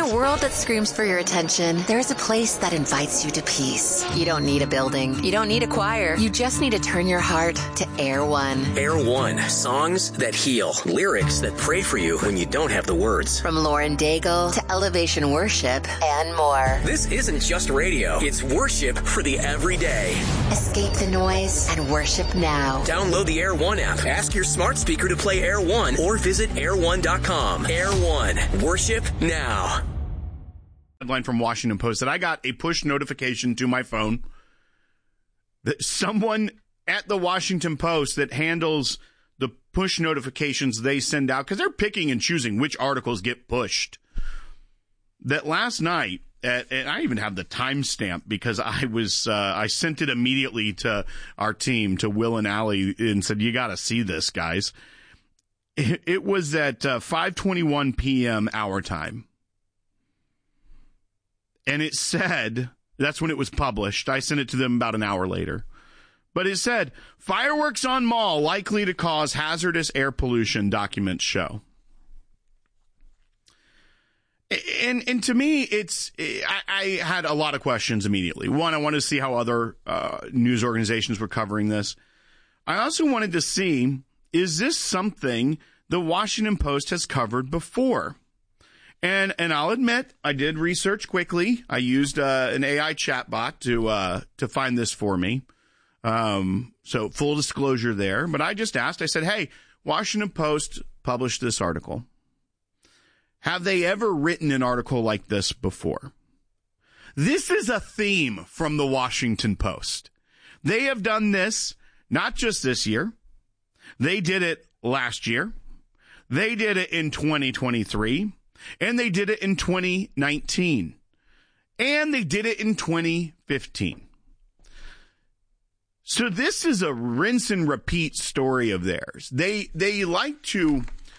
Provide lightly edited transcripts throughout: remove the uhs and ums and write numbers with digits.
a world that screams for your attention, there's a place that invites you to peace. You don't need a building. You don't need a choir. You just need to turn your heart to Air One. Air One. Songs that heal. Lyrics that pray for you when you don't have the words. From Lauren Daigle to Elevation Worship and more. This isn't just radio. It's worship for the everyday. Escape the noise and worship now. Download the Air One app. Ask your smart speaker to play Air One or visit air1.com. Air One. Worship now. Headline from Washington Post that I got a push notification to my phone that someone at the Washington Post that handles the push notifications they send out, because they're picking and choosing which articles get pushed, that last night, and I even have the timestamp because I sent it immediately to our team, to Will and Allie, and said, you got to see this, guys. It was at 5:21 p.m. our time. And it said, that's when it was published. I sent it to them about an hour later. But it said, fireworks on mall likely to cause hazardous air pollution, documents show. And to me, I had a lot of questions immediately. One, I wanted to see how other news organizations were covering this. I also wanted to see, is this something the Washington Post has covered before? And I'll admit, I did research quickly. I used an AI chatbot to find this for me. So full disclosure there. But I just asked, I said, hey, Washington Post published this article. Have they ever written an article like this before? This is a theme from the Washington Post. They have done this not just this year. They did it last year. They did it in 2023. And they did it in 2019. And they did it in 2015. So this is a rinse and repeat story of theirs. They like to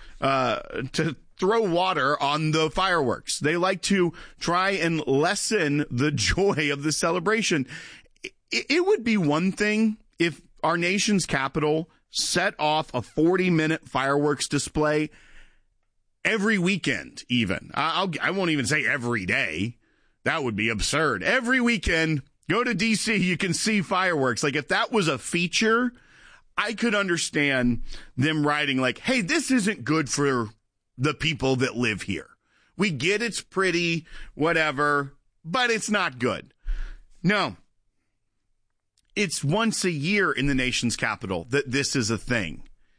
throw water on the fireworks. They like to try and lessen the joy of the celebration. It would be one thing if our nation's capital set off a 40-minute fireworks display every weekend, even. I won't even say every day. That would be absurd. Every weekend, go to D.C., you can see fireworks. Like, if that was a feature, I could understand them writing like, hey, this isn't good for the people that live here. We get it's pretty, whatever, but it's not good. No. It's once a year in the nation's capital that this is a thing.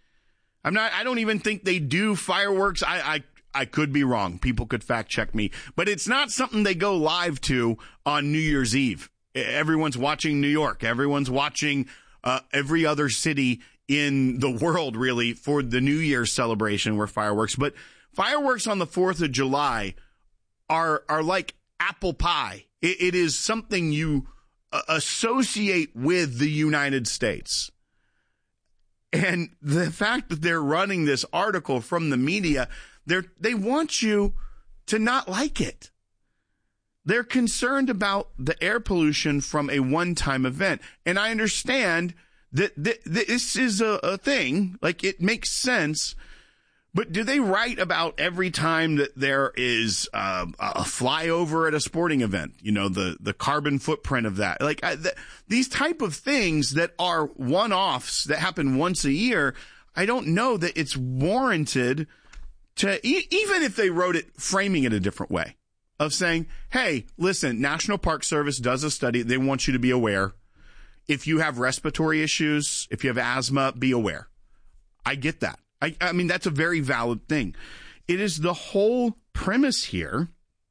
I don't even think they do fireworks. I could be wrong. People could fact check me, but it's not something they go live to on New Year's Eve. Everyone's watching New York. Everyone's watching every other city in the world, really, for the New Year's celebration where fireworks. But fireworks on the 4th of July are like apple pie. It is something you associate with the United States. And the fact that they're running this article from the media, they want you to not like it. They're concerned about the air pollution from a one-time event. And I understand that this is a thing. Like, it makes sense. But do they write about every time that there is a flyover at a sporting event? You know, the carbon footprint of that. Like, these type of things that are one-offs that happen once a year, I don't know that it's warranted to, even if they wrote it, framing it a different way, of saying, hey, listen, National Park Service does a study. They want you to be aware. If you have respiratory issues, if you have asthma, be aware. I get that. I mean, that's a very valid thing. It is the whole premise here.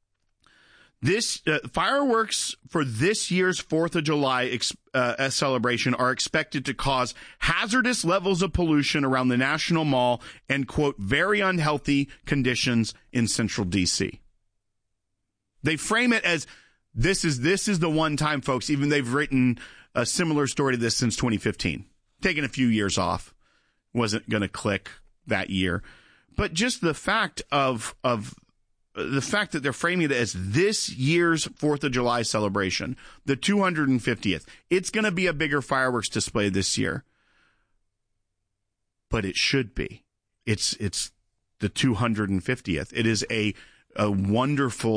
This fireworks for this year's 4th of July celebration are expected to cause hazardous levels of pollution around the National Mall and, quote, very unhealthy conditions in central D.C. They frame it as this is the one time, folks. Even they've written a similar story to this since 2015, taking a few years off. Wasn't going to click that year. But just the fact of the fact that they're framing it as this year's 4th of July celebration, the 250th, it's going to be a bigger fireworks display this year. But it should be. It's the 250th. It is a wonderful